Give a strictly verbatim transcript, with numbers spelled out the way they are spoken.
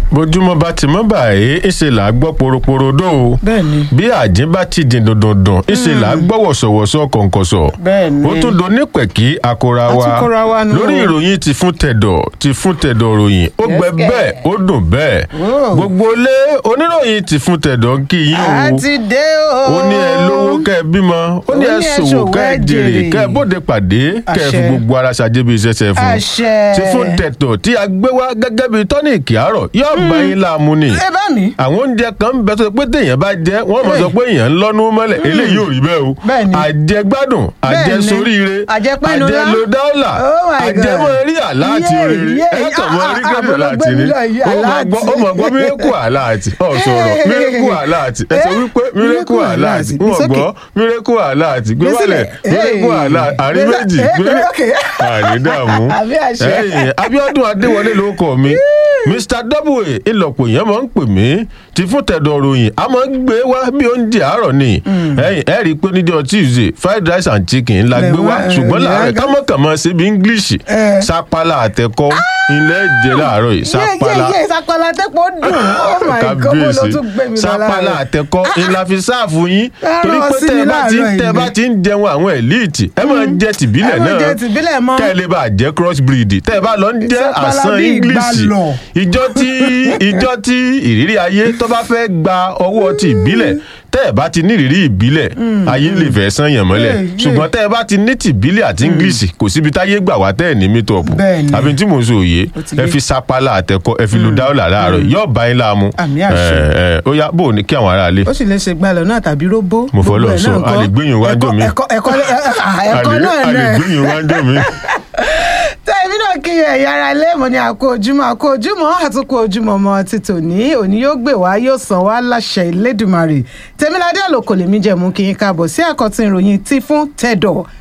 bójúmọ́ bá ti mọ́ báyìí ìṣe là á gbọ́ poroporodo o. bẹ́ẹ̀ni. bí àjín bá ti dín dandandan ìṣe là á gbọ́ wọ̀sọ̀wọ̀sọ̀ kọ̀ǹkọ̀sọ̀. bẹ́ẹ̀ni. ó tún do nípẹ̀kí akora wa àtúkọ́ra wa nù. lórí ìròyìn ti fún tẹ̀dọ̀ ti fún tẹ̀dọ̀ ròyìn ó gbẹ bẹ́ẹ̀ ó dùn bẹ́ẹ̀. gbogbo ilé oníròyìn ti fún tẹ̀dọ̀ ń kí yín o. a ti dé o. ó ní ẹ lówó kẹ́ ẹ bímọ ó ní ẹ ṣòwò kẹ́ ẹ jèrè kẹ́ ẹ bóde pàdé kẹ́ ẹ fi gbogbo ara ṣàjẹbí iṣẹ́ fún. àṣẹ. ti fún tẹ̀dọ̀ tí a gbé wá gẹ́gẹ́ bíi tọ́níìkì àárọ̀ yóò bá yín láàmú ni. ẹ bá mi. àwọn oúnjẹ kan ń bẹ tó pé téèyàn bá jẹ wọn mọ̀ sọ pé èèyàn ń lọ́nu mọ́lẹ̀ eléyìí ò rí bẹ́ẹ̀ o. bẹ́ẹ̀ni. àjẹgbádùn àjẹsoríire àjẹpẹ́nu ńlá àjẹlódáọ́là àjẹmọ́rí àláàtì oríire ẹ̀kọ́ mọ́ rí gbẹ́bọ̀ láti ní ó mọ̀ gbọ́ mírẹ́kù àláàtì ọ̀ sọ̀rọ̀ mírẹ́kù àláàtì ẹ sọ wípé mírẹ́kù àláàtì wọ́n gbọ́ mírẹ́kù àláàtì gbé wálẹ̀ mírẹ́kù àláàtì àrí méjì gbé àrídàmú Abíọ́dún Adéwọlé ló kọ mi Mr Double ìlọ̀pọ̀ èèyàn máa ń pè mí ti fún tẹ̀dọ̀ ròyìn a máa ń gbé wá bí oúnjẹ àárọ̀ ni ẹ rí i pé níjọ́ Tuesday fried rice and chicken la gbé wá ṣùgbọ́n láàárọ̀ kámọ́kàmọ́ ṣe bí English sápálá àtẹ̀kọ́ ilẹ̀ jẹ́ láàárọ̀ yìí sápálá sápálá àtẹ̀kọ́ dùn oh my God mo lọ tún gbé mi lọ láàárọ̀ sápálá àtẹ̀kọ́ ìlà fi sáàfù yín torí pé tẹ́ bá ti ń jẹun àwọn elite ẹ máa jẹ tìbílẹ̀ náà kẹ́ ẹ lè bá jẹ́ cross breed tẹ́ ẹ bá lọ ń jẹ́ àsán English ìjọ tí ìjọ tí ìrírí ayé tó bá fẹ́ gba ọwọ́ ti ìbílẹ̀ tẹ́ ẹ bá ti ní ìrírí ìbílẹ̀ ayé lè fẹ́ sán yàn mọ́lẹ̀ ṣùgbọ́n tẹ́ ẹ bá ti ní tìbílẹ̀ àti English kò síbi táyé gbà wá tẹ́ ẹ̀ ní mítọ̀pù àbí tí mò ń sọ òye ẹ fi sapala àtẹ̀kọ́ ẹ fi lu dáwọ́là láàárọ̀ yóò bá yín láàmú ó yá bò ní kí àwọn ará ilé. ó sì lè ṣe gbalẹ̀ náà tàbí róbó. mo fọ́ lọ sọ a lè gbìyànjú wájú mi ẹ̀kọ́ náà a lè gbìyànjú wájú mi tẹ́ẹ̀mí náà kí ẹ̀yà ara ilé mọ̀ ní àkó ojúmọ́ àkó ojúmọ́ àtúnkò ojúmọ́ ọmọ ti tòní òní yóò gbé wá yóò sàn wá láṣẹ Elédùmarè Tèmiládé Àlòkò lèmi jẹ́ mú kí n káàbọ̀ sí àkọ́tún ìròyìn tí fún tẹ̀dọ̀